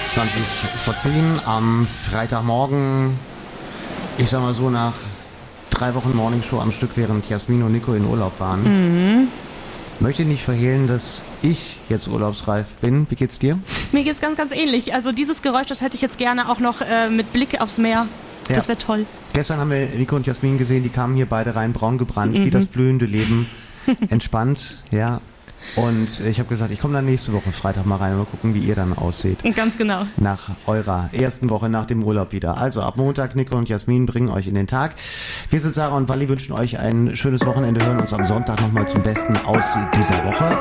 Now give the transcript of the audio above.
20 vor 10 am Freitagmorgen. Ich sag mal so, nach 3 Wochen Morningshow am Stück, während Jasmin und Nico in Urlaub waren. Möchte nicht verhehlen, dass ich jetzt urlaubsreif bin. Wie geht's dir? Mir geht's ganz, ganz ähnlich. Also dieses Geräusch, das hätte ich jetzt gerne auch noch mit Blick aufs Meer. Ja. Das wäre toll. Gestern haben wir Nico und Jasmin gesehen, die kamen hier beide rein, braun gebrannt, wie das blühende Leben. Entspannt, ja. Und ich habe gesagt, ich komme dann nächste Woche Freitag mal rein und mal gucken, wie ihr dann ausseht. Ganz genau. Nach eurer ersten Woche nach dem Urlaub wieder. Also ab Montag, Nico und Jasmin bringen euch in den Tag. Wir sind Sarah und Wally, wünschen euch ein schönes Wochenende, hören uns am Sonntag nochmal zum Besten aus dieser Woche.